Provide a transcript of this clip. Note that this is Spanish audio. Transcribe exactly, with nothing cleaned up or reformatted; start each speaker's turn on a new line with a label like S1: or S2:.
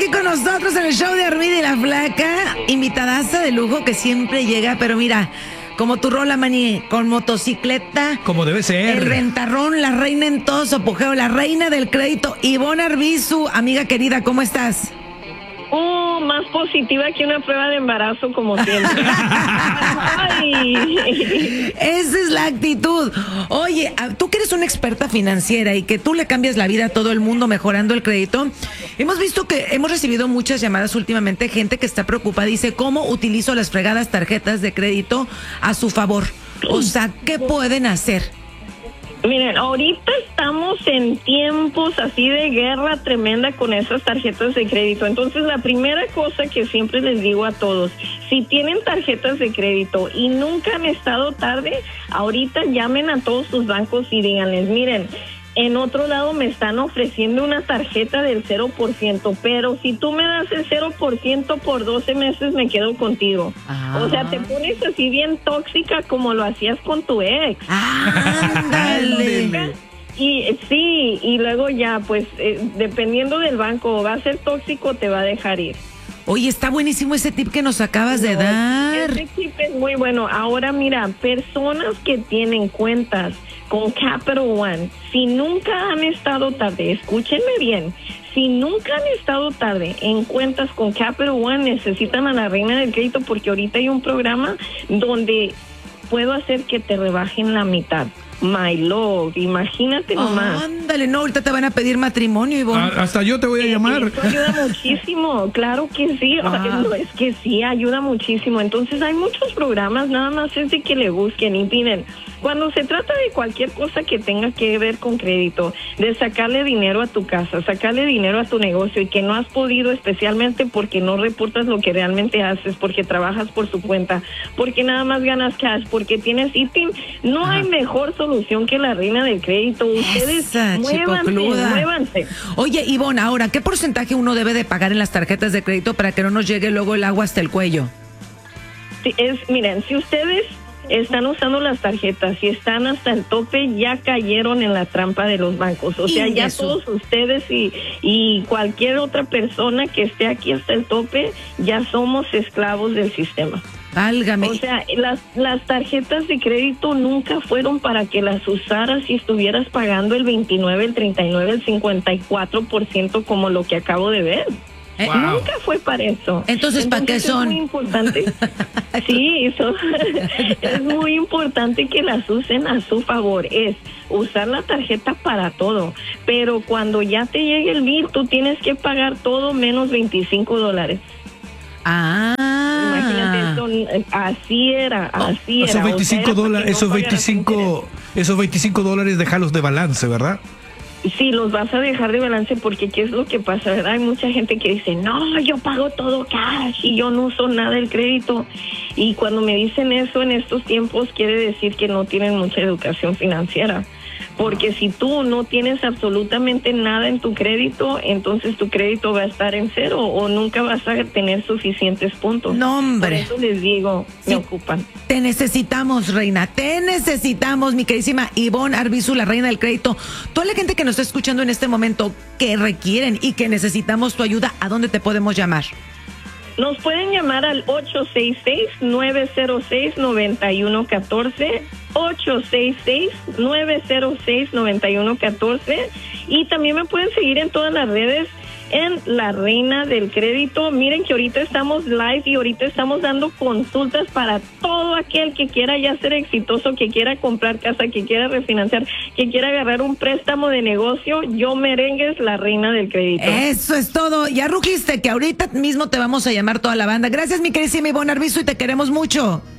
S1: aquí con nosotros en el show de Armida y la Flaca, invitadaza de lujo que siempre llega, pero mira, como tu rola, Mani, con motocicleta.
S2: Como debe ser.
S1: El rentarrón, la reina en todo su apogeo, la reina del crédito, Ivonne Arbizu. Amiga querida, ¿cómo estás?
S3: Oh, más positiva que una prueba de embarazo, como siempre. Ay.
S1: Esa es la actitud. Oye, tú que eres una experta financiera y que tú le cambias la vida a todo el mundo mejorando el crédito, hemos visto que hemos recibido muchas llamadas últimamente, gente que está preocupada, dice, ¿cómo utilizo las fregadas tarjetas de crédito a su favor? O sea, ¿qué pueden hacer?
S3: Miren, ahorita estamos en tiempos así de guerra tremenda con esas tarjetas de crédito. Entonces, la primera cosa que siempre les digo a todos, si tienen tarjetas de crédito y nunca han estado tarde, ahorita llamen a todos sus bancos y díganles, miren, en otro lado me están ofreciendo una tarjeta del cero por ciento, pero si tú me das el cero por ciento por doce meses, me quedo contigo. Ah. O sea, te pones así bien tóxica como lo hacías con tu ex.
S1: ¡Ándale!
S3: Y sí, y luego ya, pues, eh, dependiendo del banco, va a ser tóxico, te va a dejar ir.
S1: Oye, está buenísimo ese tip que nos acabas no, de dar.
S3: Ese tip es muy bueno. Ahora, mira, personas que tienen cuentas con Capital One, si nunca han estado tarde, escúchenme bien, si nunca han estado tarde en cuentas con Capital One, necesitan a la reina del crédito porque ahorita hay un programa donde puedo hacer que te rebajen la mitad. My love, imagínate nomás.
S1: Ándale, no, ahorita te van a pedir matrimonio, Ivonne.
S2: Ah, hasta yo te voy a llamar.
S3: Eso ayuda muchísimo, claro que sí. Ah. No, es que sí, ayuda muchísimo. Entonces hay muchos programas, nada más es de que le busquen y piden. Cuando se trata de cualquier cosa que tenga que ver con crédito, de sacarle dinero a tu casa, sacarle dinero a tu negocio y que no has podido, especialmente porque no reportas lo que realmente haces, porque trabajas por su cuenta, porque nada más ganas cash, porque tienes I T I N, no Ajá. hay mejor solución que la reina del crédito. Ustedes
S1: Esa,
S3: muévanse, muévanse.
S1: Oye, Ivonne, ahora, ¿qué porcentaje uno debe de pagar en las tarjetas de crédito para que no nos llegue luego el agua hasta el cuello?
S3: Sí, es, miren, si ustedes están usando las tarjetas y están hasta el tope, ya cayeron en la trampa de los bancos. O sea, ya todos ustedes y, y cualquier otra persona que esté aquí hasta el tope, ya somos esclavos del sistema.
S1: Válgame.
S3: O sea, las, las tarjetas de crédito nunca fueron para que las usaras y estuvieras pagando el veintinueve, el treinta y nueve, el cincuenta y cuatro por ciento como lo que acabo de ver.
S1: Eh,
S3: wow. Nunca fue para eso.
S1: Entonces, ¿para qué son?
S3: Es muy importante. Sí, eso es muy importante que las usen a su favor. Es usar la tarjeta para todo. Pero cuando ya te llegue el bill, tú tienes que pagar todo menos veinticinco dólares.
S1: Ah.
S3: Imagínate, eso, así era, así
S2: oh,
S3: era.
S2: Esos veinticinco dólares,
S3: no
S2: esos veinticinco, esos veinticinco dólares dejarlos de balance, ¿verdad?
S3: Sí, los vas a dejar de balance porque ¿qué es lo que pasa, verdad? Hay mucha gente que dice, no, yo pago todo cash y yo no uso nada del crédito. Y cuando me dicen eso en estos tiempos, quiere decir que no tienen mucha educación financiera. Porque si tú no tienes absolutamente nada en tu crédito, entonces tu crédito va a estar en cero o nunca vas a tener suficientes puntos.
S1: No, hombre.
S3: Por eso les digo,
S1: sí,
S3: me ocupan.
S1: Te necesitamos, reina, te necesitamos, mi queridísima Ivonne Arbizu, la reina del crédito. Toda la gente que nos está escuchando en este momento, que requieren y que necesitamos tu ayuda, ¿a dónde te podemos llamar?
S3: Nos pueden llamar al ocho seis seis, nueve cero seis, nueve uno uno cuatro, ocho seis seis, nueve cero seis, nueve uno uno cuatro, y también me pueden seguir en todas las redes en La Reina del Crédito. Miren que ahorita estamos live y ahorita estamos dando consultas para todo aquel que quiera ya ser exitoso, que quiera comprar casa, que quiera refinanciar, que quiera agarrar un préstamo de negocio. Yo Merengues, La Reina del Crédito.
S1: Eso es todo. Ya rugiste que ahorita mismo te vamos a llamar toda la banda. Gracias, mi queridísima Ivonne Arbizu, y te queremos mucho.